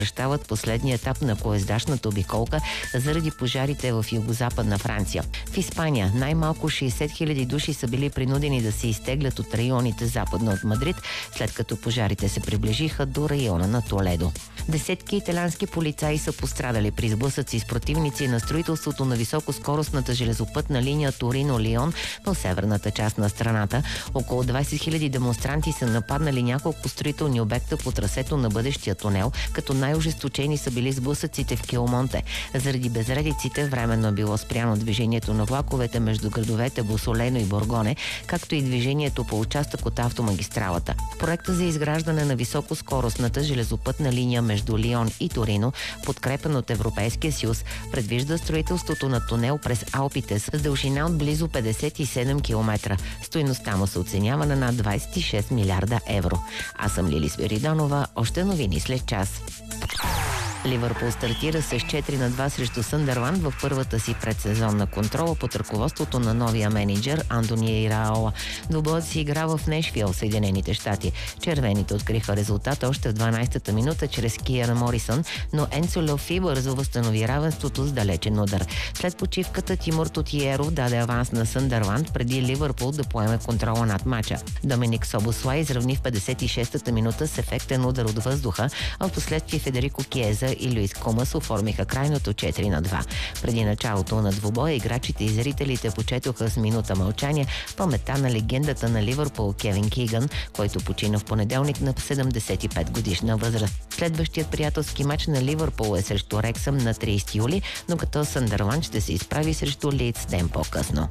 Съобщават последния етап на поездашната обиколка заради пожарите в югозападна Франция. В Испания най-малко 60 000 души са били принудени да се изтеглят от районите западно от Мадрид, след като пожарите се приближиха до района на Толедо. Десетки италиански полицаи са пострадали при сблъсъци с противници на строителството на високоскоростната железопътна линия Торино-Лион в северната част на страната. Около 20 000 демонстранти са нападнали няколко строителни обекта по трасето на бъдещия тунел, като най-ожесточени са били сблъсъците в Киомонте. Заради безредиците временно е било спряно движението на влаковете между градовете Босолено и Боргоне, както и движението по участък от автомагистралата. Проекта за изграждане на високоскоростната железопътна линия между Лион и Торино, подкрепен от Европейския съюз, предвижда строителството на тунел през Алпите с дължина от близо 57 км. Стойността му се оценява на над 26 милиарда евро. Аз съм Лили Спиридонова. Още новини след час. Ливърпул стартира с 4-2 срещу Съндърланд в първата си предсезонна контрола под ръководството на новия менеджер Антони Ираола. Двубоят си игра в Нешвил, Съединените щати. Червените откриха резултата още в 12-та минута чрез Киан Морисън, но Енцо Лофи бързо възстанови равенството с далечен удар. След почивката Тимур Тотиеров даде аванс на Съндърланд преди Ливърпул да поеме контрола над мача. Доминик Собослай изравни в 56-та минута с ефектен удар от въздуха, а в последствие Федерико Киеза и Луис Комас оформиха крайното 4-2. Преди началото на двубоя играчите и зрителите почетоха с минута мълчание паметта на легендата на Ливърпул Кевин Кигън, който почина в понеделник на 75 годишна възраст. Следващият приятелски мач на Ливърпул е срещу Рексъм на 30 юли, но като Съндърланд ще се изправи срещу Лийдс ден по-късно.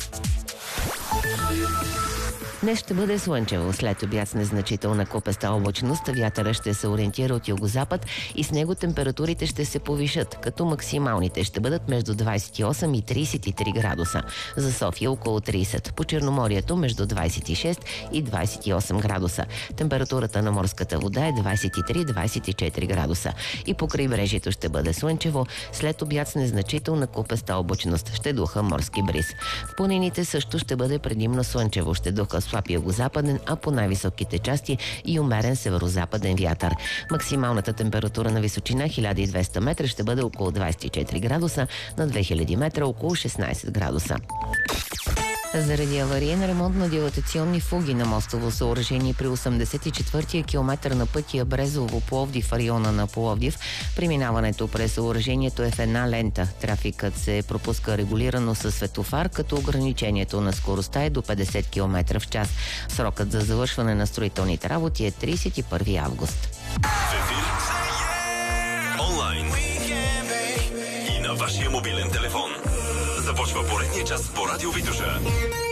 Днес ще бъде слънчево, след обяд с незначителна купеста облачност, вятъра ще се ориентира от югозапад и с него температурите ще се повишат, като максималните ще бъдат между 28 и 33 градуса. За София около 30, по Черноморието между 26 и 28 градуса. Температурата на морската вода е 23-24 градуса. И по крайбрежието ще бъде слънчево, след обяд с незначителна купеста облачност ще духа морски бриз. В планините също ще бъде предимно слънчево, ще духа слаб югозападен, а по най-високите части и умерен северозападен вятър. Максималната температура на височина 1200 метра ще бъде около 24 градуса, на 2000 метра около 16 градуса. Заради авариен ремонт на дилатационни фуги на мостово съоръжение при 84-я километър на пътя Брезово-Пловдив в района на Пловдив, преминаването през съоръжението е в една лента. Трафикът се пропуска регулирано със светофар, като ограничението на скоростта е до 50 км в час. Срокът за завършване на строителните работи е 31 август. В ефир, онлайн и на вашия мобилен телефон. Започва поредния час по Радио Витоша.